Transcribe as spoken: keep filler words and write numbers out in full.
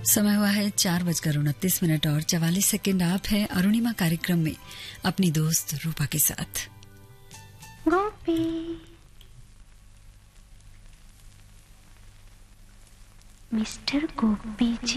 समय हुआ है चार बजकर उनतीस मिनट और चवालीस सेकेंड। आप हैं अरुणिमा कार्यक्रम में अपनी दोस्त रूपा के साथ। गोपी मिस्टर गोपी जी